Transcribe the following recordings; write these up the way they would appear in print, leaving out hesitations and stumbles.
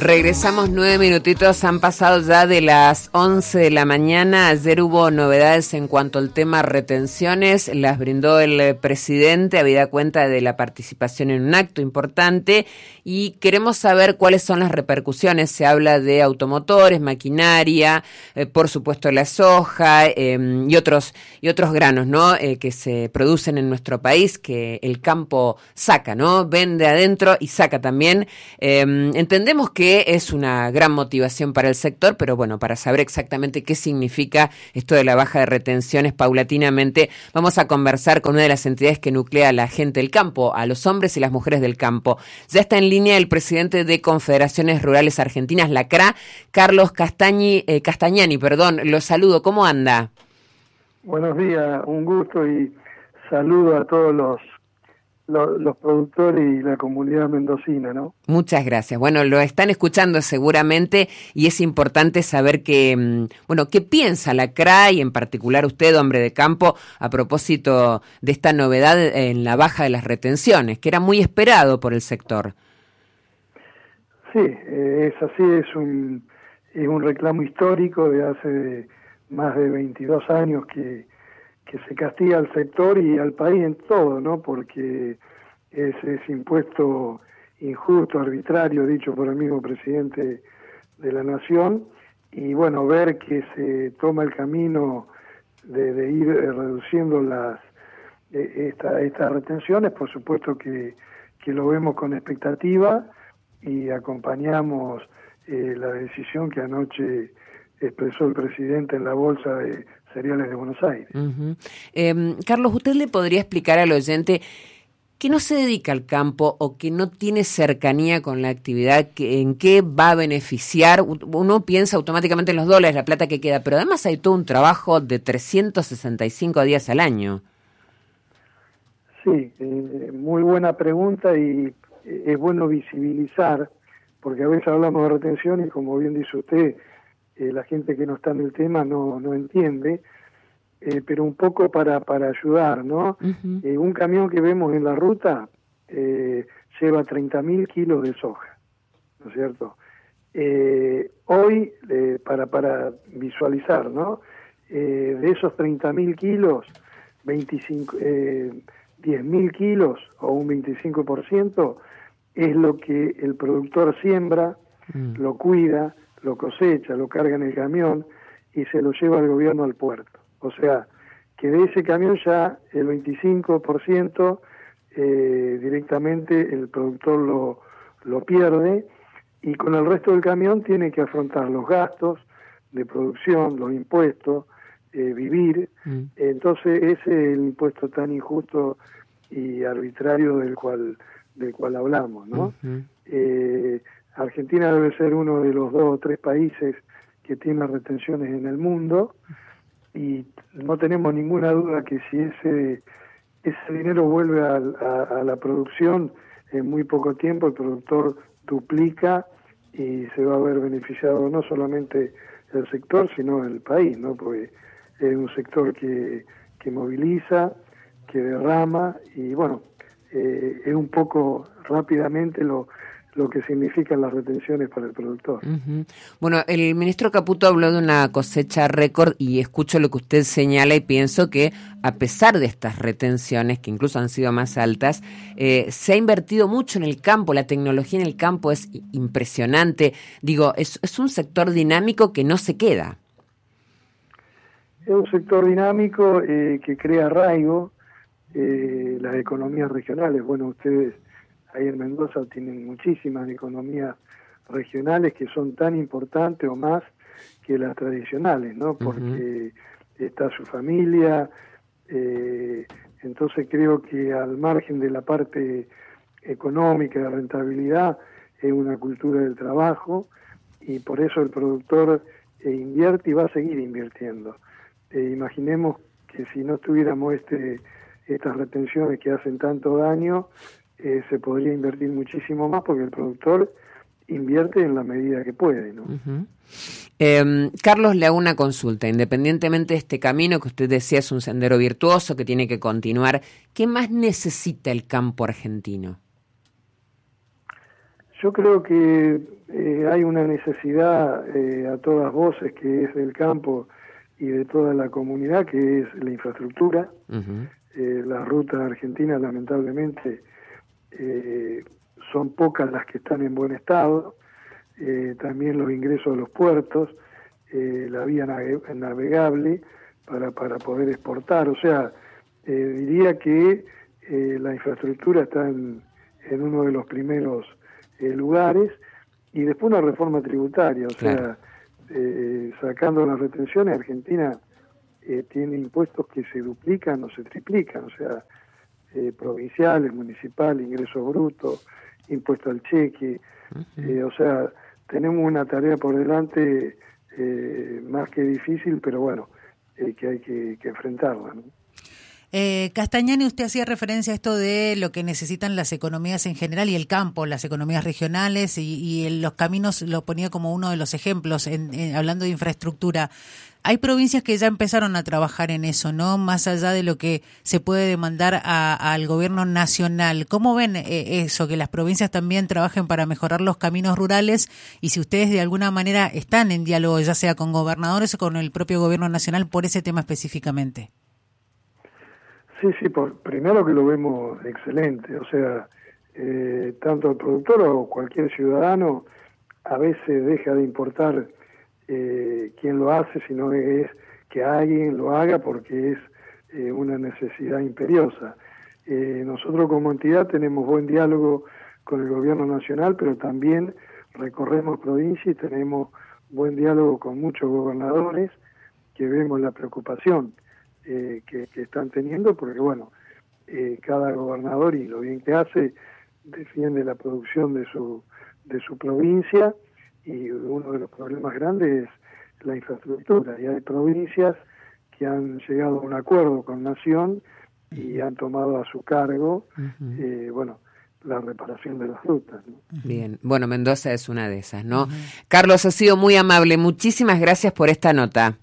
Regresamos 9 minutitos, han pasado ya de las 11 de la mañana. Ayer hubo novedades en cuanto al tema retenciones, las brindó el presidente, habida cuenta de la participación en un acto importante y queremos saber cuáles son las repercusiones. Se habla de automotores, maquinaria, por supuesto la soja y otros granos, ¿no? Que se producen en nuestro país, que el campo saca, ¿no? Vende adentro y saca también. Entendemos que es una gran motivación para el sector, pero bueno, para saber exactamente qué significa esto de la baja de retenciones paulatinamente, vamos a conversar con una de las entidades que nuclea a la gente del campo, a los hombres y las mujeres del campo. Ya está en línea el presidente de Confederaciones Rurales Argentinas, la CRA, Carlos Castañani, lo saludo, ¿cómo anda? Buenos días, un gusto y saludo a todos los productores y la comunidad mendocina, ¿no? Muchas gracias. Bueno, lo están escuchando seguramente y es importante saber que, ¿qué piensa la CRA y en particular usted, hombre de campo, a propósito de esta novedad en la baja de las retenciones, que era muy esperado por el sector? Sí, es así, es un reclamo histórico de hace más de 22 años que se castiga al sector y al país en todo, ¿no? Porque es impuesto injusto, arbitrario, dicho por el mismo presidente de la Nación, y bueno, ver que se toma el camino de ir reduciendo estas retenciones, por supuesto que lo vemos con expectativa y acompañamos la decisión que anoche expresó el presidente en la Bolsa de Cereales de Buenos Aires. Uh-huh. Carlos, ¿usted le podría explicar al oyente que no se dedica al campo o que no tiene cercanía con la actividad, en qué va a beneficiar? Uno piensa automáticamente en los dólares, la plata que queda, pero además hay todo un trabajo de 365 días al año. Sí, muy buena pregunta y es bueno visibilizar, porque a veces hablamos de retención y como bien dice usted, la gente que no está en el tema no entiende, pero un poco para ayudar, ¿no? Uh-huh. Un camión que vemos en la ruta lleva 30.000 kilos de soja, ¿no es cierto? Hoy, para visualizar, ¿no? De esos 30.000 kilos, 10.000 kilos o un 25% es lo que el productor siembra, lo cuida, lo cosecha, lo carga en el camión y se lo lleva al gobierno al puerto. O sea, que de ese camión ya el 25% directamente el productor lo pierde y con el resto del camión tiene que afrontar los gastos de producción, los impuestos, vivir. Entonces ese es el impuesto tan injusto y arbitrario del cual hablamos, ¿no? Uh-huh. Argentina debe ser uno de los 2 o 3 países que tiene retenciones en el mundo y no tenemos ninguna duda que si ese dinero vuelve a la producción en muy poco tiempo, el productor duplica y se va a ver beneficiado no solamente el sector, sino el país, ¿no? Porque es un sector que moviliza, que derrama y bueno, es un poco rápidamente lo que significan las retenciones para el productor. Uh-huh. Bueno, el ministro Caputo habló de una cosecha récord y escucho lo que usted señala y pienso que a pesar de estas retenciones, que incluso han sido más altas, se ha invertido mucho en el campo, la tecnología en el campo es impresionante. Digo, es un sector dinámico que no se queda. Es un sector dinámico que crea arraigo, las economías regionales. Bueno, ustedes ahí en Mendoza tienen muchísimas economías regionales que son tan importantes o más que las tradicionales, ¿no? Porque está su familia, entonces creo que al margen de la parte económica, de rentabilidad, es una cultura del trabajo y por eso el productor invierte y va a seguir invirtiendo. Imaginemos que si no tuviéramos estas retenciones que hacen tanto daño, se podría invertir muchísimo más porque el productor invierte en la medida que puede, ¿no? Uh-huh. Carlos, le hago una consulta. Independientemente de este camino que usted decía es un sendero virtuoso que tiene que continuar, ¿qué más necesita el campo argentino? Yo creo que hay una necesidad a todas voces que es del campo y de toda la comunidad, que es la infraestructura. Las rutas argentinas, lamentablemente, son pocas las que están en buen estado. También los ingresos a los puertos, la vía navegable para poder exportar. O sea, diría que la infraestructura está en uno de los primeros lugares, y después una reforma tributaria, o sea, sacando las retenciones, Argentina tiene impuestos que se duplican o se triplican, o sea, provinciales, municipal, ingreso bruto, impuesto al cheque, o sea, tenemos una tarea por delante más que difícil, pero bueno, que hay que enfrentarla, ¿no? Castañani, usted hacía referencia a esto de lo que necesitan las economías en general y el campo, las economías regionales y los caminos lo ponía como uno de los ejemplos, hablando de infraestructura. Hay provincias que ya empezaron a trabajar en eso, ¿no? Más allá de lo que se puede demandar al gobierno nacional. ¿Cómo ven eso, que las provincias también trabajen para mejorar los caminos rurales? Y si ustedes de alguna manera están en diálogo, ya sea con gobernadores o con el propio gobierno nacional, por ese tema específicamente. Sí, primero que lo vemos excelente, o sea, tanto el productor o cualquier ciudadano a veces deja de importar quién lo hace, sino es que alguien lo haga porque es una necesidad imperiosa. Nosotros como entidad tenemos buen diálogo con el gobierno nacional, pero también recorremos provincias y tenemos buen diálogo con muchos gobernadores que vemos la preocupación que están teniendo, porque bueno, cada gobernador, y lo bien que hace, defiende la producción de su provincia, y uno de los problemas grandes es la infraestructura, y hay provincias que han llegado a un acuerdo con Nación y han tomado a su cargo bueno, la reparación de las rutas, ¿no? Bien, bueno, Mendoza es una de esas, ¿no? Carlos, ha sido muy amable, muchísimas gracias por esta nota.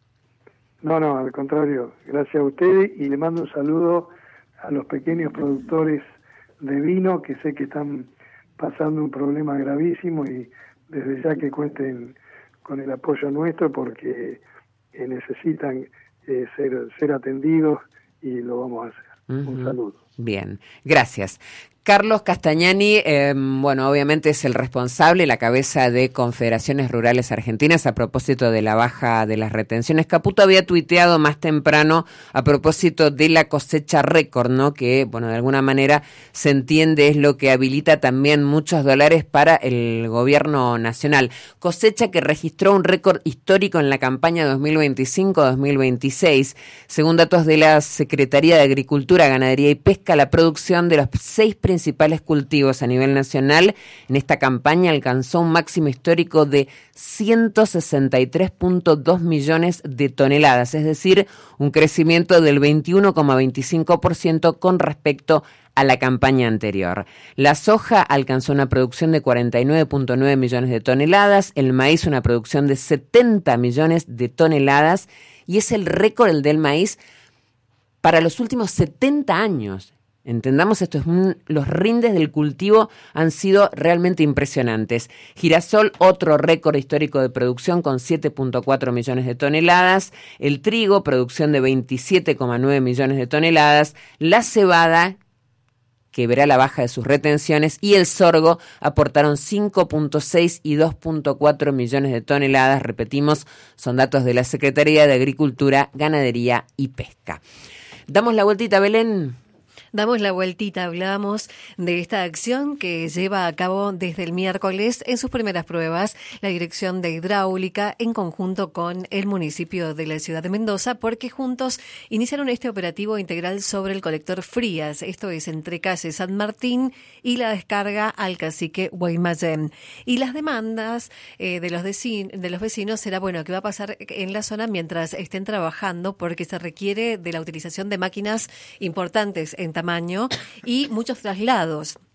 No, al contrario, gracias a ustedes, y le mando un saludo a los pequeños productores de vino, que sé que están pasando un problema gravísimo, y desde ya que cuenten con el apoyo nuestro, porque necesitan ser atendidos, y lo vamos a hacer. Un saludo. Bien, gracias. Carlos Castañani, bueno, obviamente es el responsable, la cabeza de Confederaciones Rurales Argentinas, a propósito de la baja de las retenciones. Caputo había tuiteado más temprano a propósito de la cosecha récord, ¿no? Que, bueno, de alguna manera se entiende es lo que habilita también muchos dólares para el gobierno nacional. Cosecha que registró un récord histórico en la campaña 2025-2026. Según datos de la Secretaría de Agricultura, Ganadería y Pesca, la producción de los 6 principales cultivos a nivel nacional en esta campaña alcanzó un máximo histórico de 163.2 millones de toneladas, es decir, un crecimiento del 21,25% con respecto a la campaña anterior. La soja alcanzó una producción de 49.9 millones de toneladas, el maíz una producción de 70 millones de toneladas, y es el récord el del maíz para los últimos 70 años. Entendamos esto, los rindes del cultivo han sido realmente impresionantes. Girasol, otro récord histórico de producción con 7.4 millones de toneladas. El trigo, producción de 27,9 millones de toneladas. La cebada, que verá la baja de sus retenciones, y el sorgo aportaron 5.6 y 2.4 millones de toneladas. Repetimos, son datos de la Secretaría de Agricultura, Ganadería y Pesca. Damos la vueltita, Belén. Damos la vueltita, hablamos de esta acción que lleva a cabo desde el miércoles en sus primeras pruebas la Dirección de Hidráulica en conjunto con el municipio de la ciudad de Mendoza, porque juntos iniciaron este operativo integral sobre el colector Frías, esto es entre calle San Martín y la descarga al cacique Guaymallén. Y las demandas de los vecinos será, bueno, qué va a pasar en la zona mientras estén trabajando, porque se requiere de la utilización de máquinas importantes en tamaño y muchos traslados.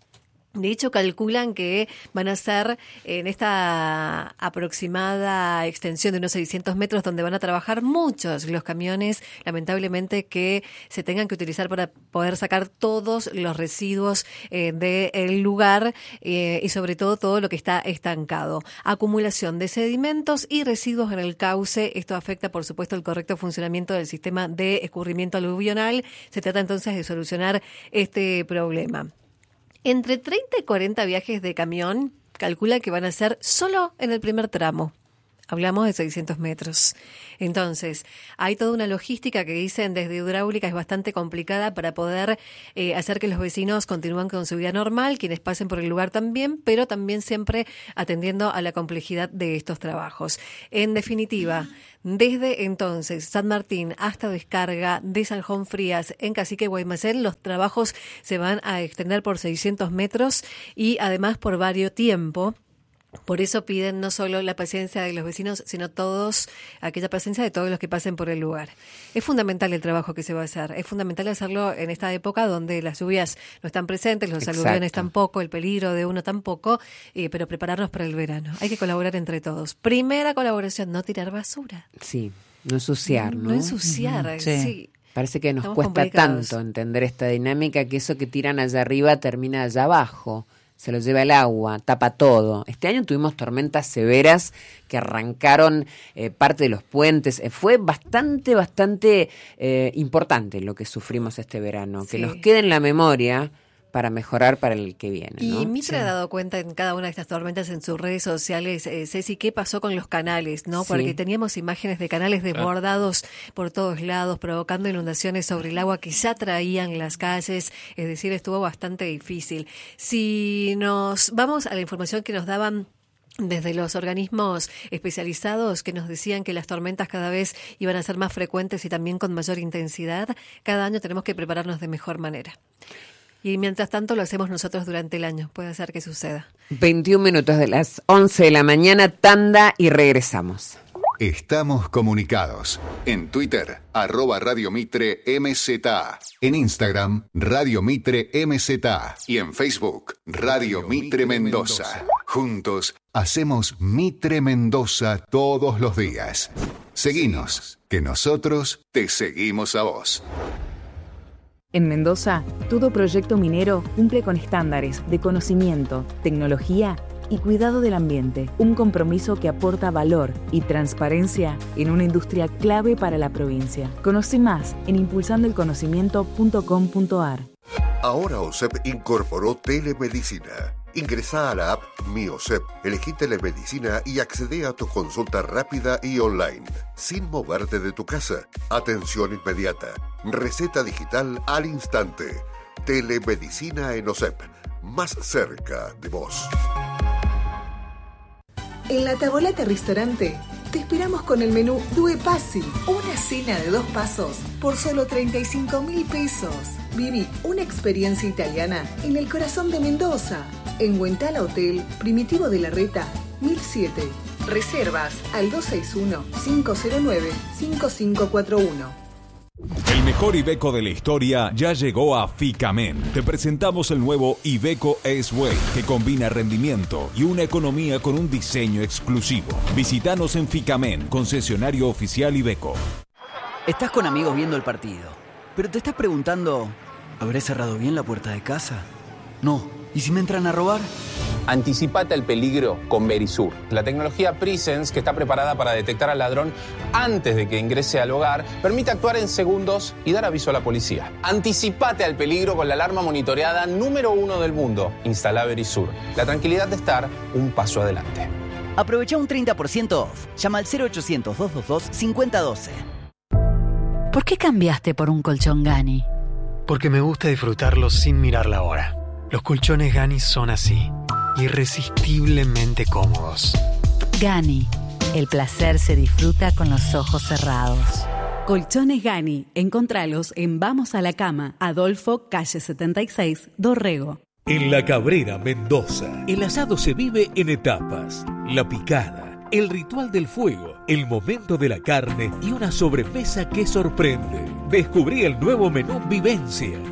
De hecho, calculan que van a ser en esta aproximada extensión de unos 600 metros donde van a trabajar muchos los camiones, lamentablemente, que se tengan que utilizar para poder sacar todos los residuos del lugar y sobre todo lo que está estancado. Acumulación de sedimentos y residuos en el cauce. Esto afecta, por supuesto, el correcto funcionamiento del sistema de escurrimiento aluvional. Se trata entonces de solucionar este problema. Entre 30 y 40 viajes de camión calcula que van a ser solo en el primer tramo. Hablamos de 600 metros. Entonces, hay toda una logística que dicen desde Hidráulica es bastante complicada para poder hacer que los vecinos continúen con su vida normal, quienes pasen por el lugar también, pero también siempre atendiendo a la complejidad de estos trabajos. En definitiva, desde entonces, San Martín hasta descarga de San Juan Frías en Cacique Guaymallén, los trabajos se van a extender por 600 metros y además por varios tiempo. Por eso piden no solo la paciencia de los vecinos, sino aquella paciencia de todos los que pasen por el lugar. Es fundamental el trabajo que se va a hacer. Es fundamental hacerlo en esta época donde las lluvias no están presentes, los aluviones tampoco, el peligro de uno tampoco, pero prepararnos para el verano. Hay que colaborar entre todos. Primera colaboración, no tirar basura. Sí, no ensuciar, ¿no? No ensuciar, sí. Parece que nos Estamos cuesta complicados. tanto entender esta dinámica que eso que tiran allá arriba termina allá abajo. Se lo lleva el agua, tapa todo. Este año tuvimos tormentas severas que arrancaron parte de los puentes. Fue bastante importante lo que sufrimos este verano. Sí. Que nos quede en la memoria para mejorar para el que viene, ¿no? Y Mitre ha dado cuenta en cada una de estas tormentas en sus redes sociales, Ceci, qué pasó con los canales, ¿no? Porque Sí. teníamos imágenes de canales desbordados por todos lados, provocando inundaciones sobre el agua que ya traían las calles, es decir, estuvo bastante difícil. Si nos vamos a la información que nos daban desde los organismos especializados que nos decían que las tormentas cada vez iban a ser más frecuentes y también con mayor intensidad, cada año tenemos que prepararnos de mejor manera. Y mientras tanto lo hacemos nosotros durante el año. Puede ser que suceda. 21 minutos de las 11 de la mañana, tanda y regresamos. Estamos comunicados. En Twitter, @Radio Mitre MZA. En Instagram, Radio Mitre MZA. Y en Facebook, Radio Mitre Mendoza. Juntos hacemos Mitre Mendoza todos los días. Seguinos, que nosotros te seguimos a vos. En Mendoza, todo proyecto minero cumple con estándares de conocimiento, tecnología y cuidado del ambiente. Un compromiso que aporta valor y transparencia en una industria clave para la provincia. Conoce más en impulsandoelconocimiento.com.ar. Ahora OSEP incorporó telemedicina. Ingresá a la app Mi OSEP, elegí telemedicina y accedé a tu consulta rápida y online, sin moverte de tu casa. Atención inmediata. Receta digital al instante. Telemedicina en OSEP, más cerca de vos. En La Tavolata Restaurante te esperamos con el menú Due Passi, una cena de 2 pasos por solo 35.000 pesos. Viví una experiencia italiana en el corazón de Mendoza, en Huentala Hotel, Primitivo de la Reta, 1007. Reservas al 261-509-5541. El mejor Iveco de la historia ya llegó a Ficamen. Te presentamos el nuevo Iveco S-Way, que combina rendimiento y una economía con un diseño exclusivo. Visítanos en Ficamen, concesionario oficial Iveco. Estás con amigos viendo el partido, pero te estás preguntando, ¿habré cerrado bien la puerta de casa? No. ¿Y si me entran a robar? Anticipate al peligro con Verisur, la tecnología Presence que está preparada para detectar al ladrón antes de que ingrese al hogar, permite actuar en segundos y dar aviso a la policía. Anticipate al peligro con la alarma monitoreada número 1 del mundo. Instala Verisur, la tranquilidad de estar un paso adelante. Aprovecha un 30% off. Llama al 0800-222-5012. ¿Por qué cambiaste por un colchón Gani? Porque me gusta disfrutarlo sin mirar la hora. Los colchones Gani son así, irresistiblemente cómodos. Gani, el placer se disfruta con los ojos cerrados. Colchones Gani, encontralos en Vamos a la Cama, Adolfo, calle 76, Dorrego. En La Cabrera, Mendoza, el asado se vive en etapas. La picada, el ritual del fuego, el momento de la carne y una sobremesa que sorprende. Descubrí el nuevo menú Vivencia.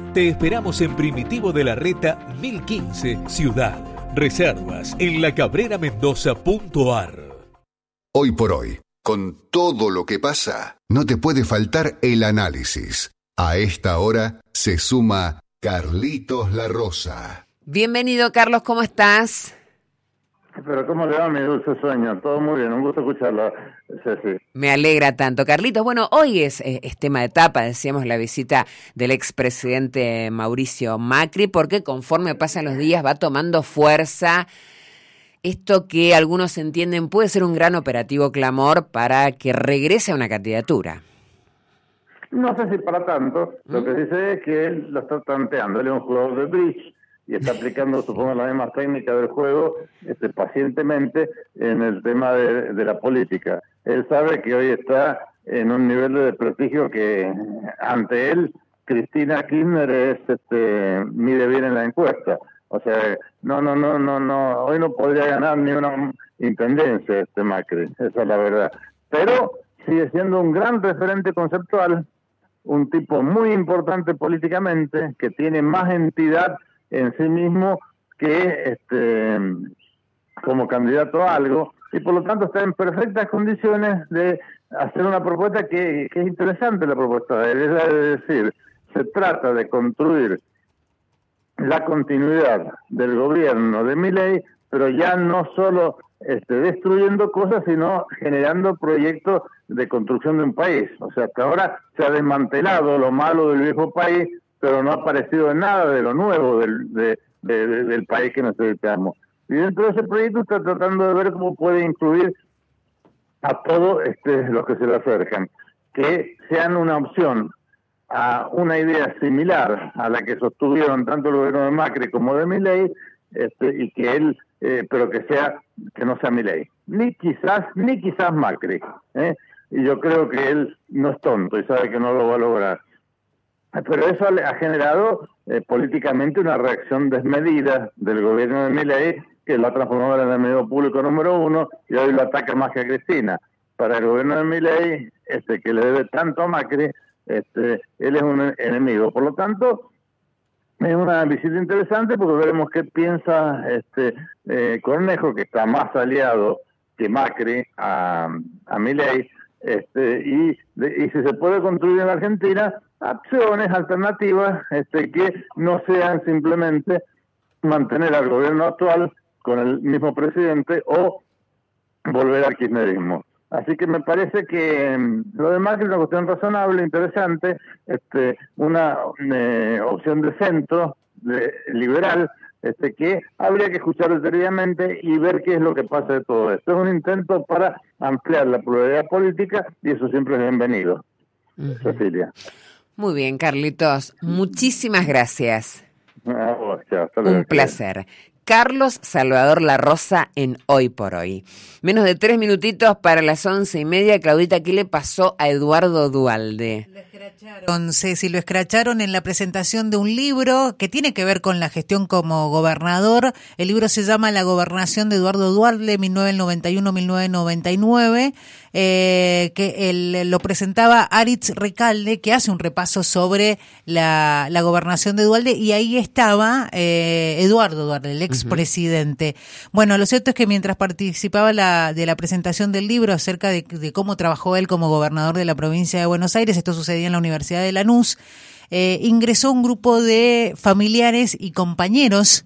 Te esperamos en Primitivo de la Reta 1015, Ciudad. Reservas en lacabrenamendoza.ar. Hoy por hoy, con todo lo que pasa, no te puede faltar el análisis. A esta hora se suma Carlitos La Rosa. Bienvenido, Carlos, ¿cómo estás? Pero ¿cómo le va mi dulce sueño? Todo muy bien, un gusto escucharlo, Ceci. Me alegra tanto, Carlitos. Bueno, hoy es tema de tapa, decíamos, la visita del expresidente Mauricio Macri, porque conforme pasan los días va tomando fuerza esto que algunos entienden puede ser un gran operativo clamor para que regrese a una candidatura. No sé si para tanto, lo que dice es que él lo está tanteando, él es un jugador de bridge y está aplicando, supongo, las mismas técnicas del juego pacientemente en el tema de la política. Él sabe que hoy está en un nivel de desprestigio que ante él Cristina Kirchner mide bien en la encuesta. O sea, no, hoy no podría ganar ni una intendencia Macri, esa es la verdad. Pero sigue siendo un gran referente conceptual, un tipo muy importante políticamente, que tiene más entidad en sí mismo que como candidato a algo, y por lo tanto está en perfectas condiciones de hacer una propuesta que es interesante. La propuesta de él es decir, se trata de construir la continuidad del gobierno de Milei, pero ya no solo destruyendo cosas, sino generando proyectos de construcción de un país. O sea, hasta ahora se ha desmantelado lo malo del viejo país, pero no ha aparecido nada de lo nuevo del país que necesitamos. Y dentro de ese proyecto está tratando de ver cómo puede incluir a todos los que se le acercan, que sean una opción a una idea similar a la que sostuvieron tanto el gobierno de Macri como de Milei, y que él, pero que no sea Milei, ni quizás Macri, y yo creo que él no es tonto y sabe que no lo va a lograr. Pero eso ha generado políticamente una reacción desmedida del gobierno de Milei, que lo ha transformado en el enemigo público número 1 y hoy lo ataca más que a Cristina. Para el gobierno de Milei, que le debe tanto a Macri, él es un enemigo. Por lo tanto, es una visita interesante porque veremos qué piensa Cornejo, que está más aliado que Macri a Milei, y si se puede construir en la Argentina acciones alternativas que no sean simplemente mantener al gobierno actual con el mismo presidente o volver al kirchnerismo. Así que me parece que lo de Macri es una cuestión razonable, interesante, una opción de centro, liberal, que habría que escuchar detenidamente y ver qué es lo que pasa de todo esto. Es un intento para ampliar la pluralidad política y eso siempre es bienvenido. Cecilia. Muy bien, Carlitos. Muchísimas gracias. Un placer. Carlos Salvador La Rosa en Hoy por Hoy. Menos de 3 minutitos para las 11:30. Claudita, ¿qué le pasó a Eduardo Duhalde? Lo escracharon en la presentación de un libro que tiene que ver con la gestión como gobernador. El libro se llama La gobernación de Eduardo Duhalde, 1991-1999, que lo presentaba Aritz Recalde, que hace un repaso sobre la gobernación de Duhalde, y ahí estaba Eduardo Duhalde, el expresidente. Bueno, lo cierto es que mientras participaba de la presentación del libro acerca de cómo trabajó él como gobernador de la provincia de Buenos Aires, esto sucedía en la Universidad de Lanús, ingresó un grupo de familiares y compañeros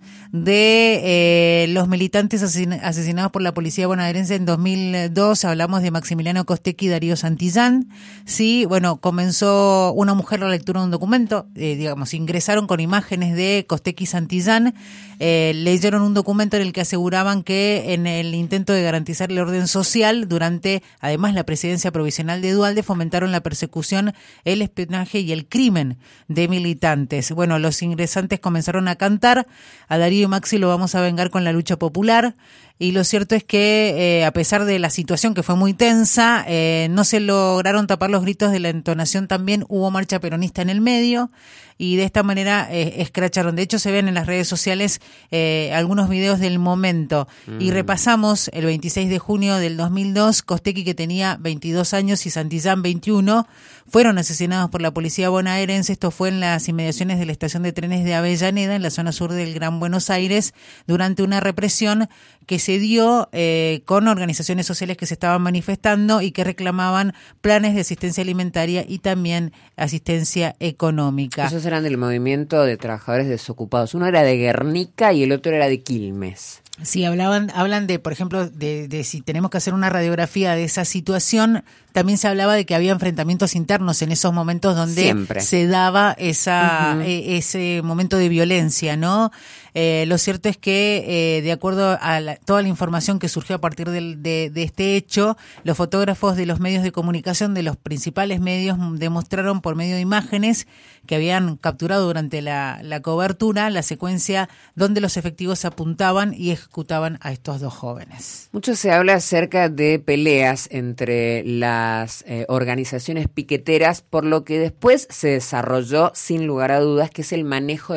de los militantes asesinados por la policía bonaerense en 2002. Hablamos de Maximiliano Costecchi y Darío Santillán. Sí, bueno, comenzó una mujer la lectura de un documento, ingresaron con imágenes de Costecchi y Santillán, leyeron un documento en el que aseguraban que en el intento de garantizar el orden social durante, además, la presidencia provisional de Duhalde, fomentaron la persecución, el espionaje y el crimen de militantes. Bueno, los ingresantes comenzaron a cantar: a Darío y Maxi lo vamos a vengar con la lucha popular. Y lo cierto es que, a pesar de la situación que fue muy tensa, no se lograron tapar los gritos de la entonación. También hubo marcha peronista en el medio y de esta manera escracharon. De hecho, se ven en las redes sociales algunos videos del momento. Y repasamos el 26 de junio del 2002, Costecchi, que tenía 22 años, y Santillán, 21, fueron asesinados por la policía bonaerense. Esto fue en las inmediaciones de la estación de trenes de Avellaneda, en la zona sur del Gran Buenos Aires, durante una represión que se dio con organizaciones sociales que se estaban manifestando y que reclamaban planes de asistencia alimentaria y también asistencia económica. Esos eran del movimiento de trabajadores desocupados. Uno era de Guernica y el otro era de Quilmes. Sí, hablan de, por ejemplo, de si tenemos que hacer una radiografía de esa situación. También se hablaba de que había enfrentamientos internos en esos momentos donde se daba ese momento de violencia, ¿no? Lo cierto es que, de acuerdo a toda la información que surgió a partir de este hecho, los fotógrafos de los medios de comunicación, de los principales medios, demostraron por medio de imágenes que habían capturado durante la cobertura la secuencia donde los efectivos apuntaban y ejecutaban a estos dos jóvenes. Mucho se habla acerca de peleas entre las organizaciones piqueteras, por lo que después se desarrolló, sin lugar a dudas, que es el manejo